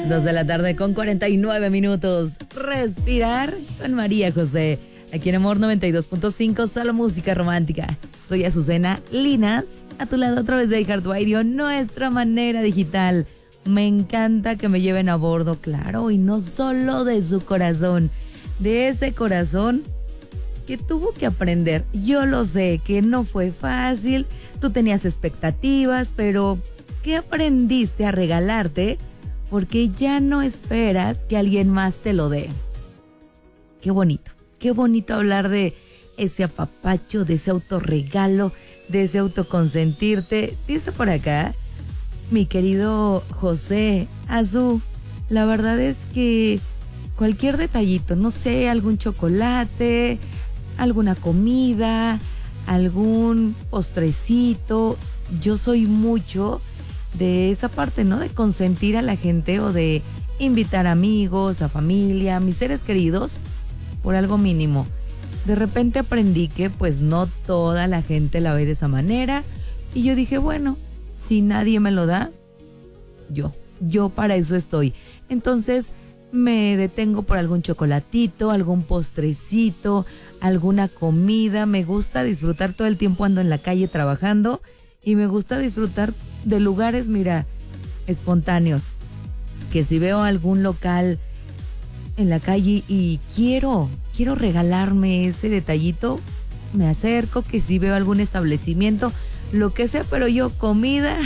2 de la tarde con 49 minutos. Respirar con María José. Aquí en Amor 92.5, solo música romántica. Soy Azucena Linas, a tu lado a través de iHeartRadio, nuestra manera digital. Me encanta que me lleven a bordo, claro, y no solo de su corazón, de ese corazón que tuvo que aprender. Yo lo sé, que no fue fácil, tú tenías expectativas, pero ¿qué aprendiste a regalarte? Porque ya no esperas que alguien más te lo dé. Qué bonito hablar de ese apapacho, de ese autorregalo, de ese autoconsentirte. Dice por acá mi querido José Azú, la verdad es que cualquier detallito, no sé, algún chocolate, alguna comida, algún postrecito. Yo soy mucho de esa parte, ¿no? De consentir a la gente o de invitar amigos, a familia, a mis seres queridos por algo mínimo. De repente aprendí que pues no toda la gente la ve de esa manera y yo dije, bueno, si nadie me lo da, yo para eso estoy. Entonces me detengo por algún chocolatito, algún postrecito, alguna comida. Me gusta disfrutar, todo el tiempo ando en la calle trabajando y me gusta disfrutar de lugares, mira, espontáneos. Que si veo algún local en la calle y quiero regalarme ese detallito, me acerco. Que si veo algún establecimiento, lo que sea, pero yo comida.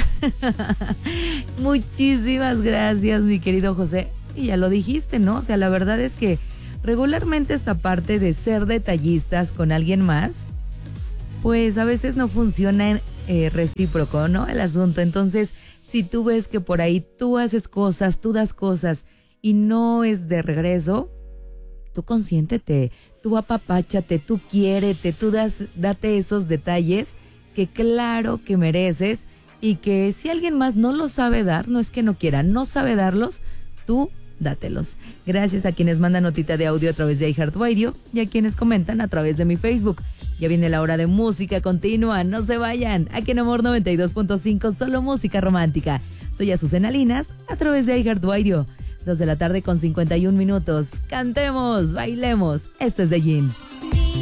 Muchísimas gracias, mi querido José. Y ya lo dijiste, ¿no? O sea, la verdad es que regularmente esta parte de ser detallistas con alguien más, pues a veces no funciona recíproco, ¿no? El asunto. Entonces, si tú ves que por ahí tú haces cosas, tú das cosas y no es de regreso, tú consiéntete, tú apapáchate, tú quiérete, tú date esos detalles que claro que mereces y que si alguien más no los sabe dar, no es que no quiera, no sabe darlos, tú dátelos. Gracias a quienes mandan notita de audio a través de iHeartRadio y a quienes comentan a través de mi Facebook. Ya viene la hora de música continua, no se vayan. Aquí en Amor 92.5, solo música romántica. Soy Azucena Linas a través de iHeartRadio. 2 de la tarde con 51 minutos. Cantemos, bailemos. Esto es de Jeans.